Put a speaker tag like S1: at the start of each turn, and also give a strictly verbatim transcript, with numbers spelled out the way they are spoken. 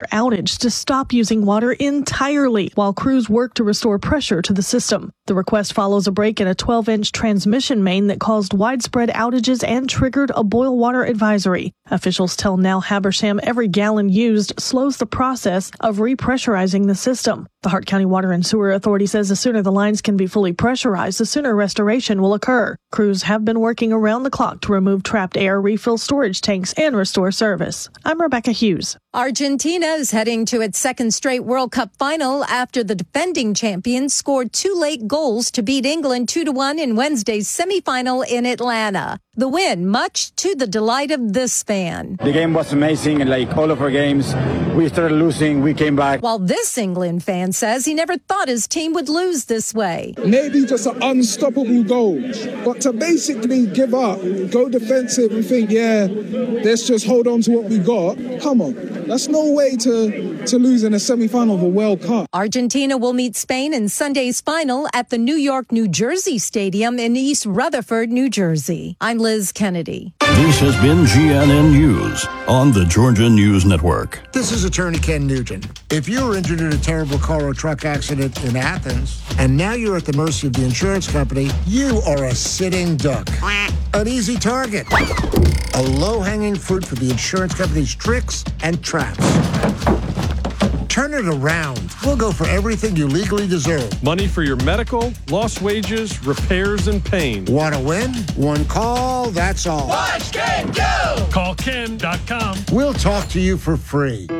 S1: outage to stop using water entirely while crews work to restore pressure to the system. The request follows a break in a twelve-inch transmission main that caused widespread outages and triggered a boil water advisory. Officials tell Now Habersham every gallon used slows the process of repressurizing the system. The Hart County Water and Sewer Authority says the sooner the lines can be fully pressurized, the sooner restoration will occur. Crews have been working around the clock to remove trapped air, refill storage tanks, and restore service. I'm Rebecca Hughes.
S2: Argentina is heading to its second straight World Cup final after the defending champions scored two late goals to beat England two to one in Wednesday's semifinal in Atlanta. The win, much to the delight of this fan.
S3: The game was amazing, and like all of our games, we started losing, we came back.
S2: While this England fan says he never thought his team would lose this way.
S4: Maybe just an unstoppable goal, but to basically give up, go defensive and think, yeah, let's just hold on to what we got. Come on, that's no way to, to lose in a semi-final of a World Cup.
S2: Argentina will meet Spain in Sunday's final at the New York, New Jersey Stadium in East Rutherford, New Jersey. I'm Liz Kennedy.
S5: This has been G N N News on the Georgia News Network.
S6: This is Attorney Ken Nugent. If you were injured in a terrible car or truck accident in Athens, and now you're at the mercy of the insurance company, you are a sitting duck. An easy target. A low-hanging fruit for the insurance company's tricks and traps. Turn it around. We'll go for everything you legally deserve.
S7: Money for your medical, lost wages, repairs, and pain.
S6: Want to win? One call, that's all.
S8: Watch Ken go!
S7: Call Ken dot com.
S6: We'll talk to you for free.